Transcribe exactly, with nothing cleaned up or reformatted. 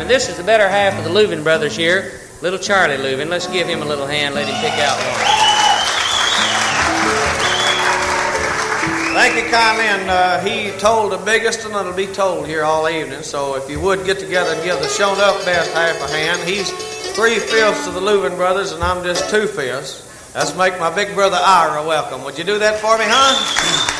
And this is the better half of the Louvin brothers here, little Charlie Louvin. Let's give him a little hand, let him pick out one. Thank you kindly, and uh, he told the biggest, and it'll be told here all evening. So if you would get together and give the shown up best half a hand. He's three-fifths of the Louvin brothers, and I'm just two-fifths. Let's make my big brother Ira welcome. Would you do that for me, huh?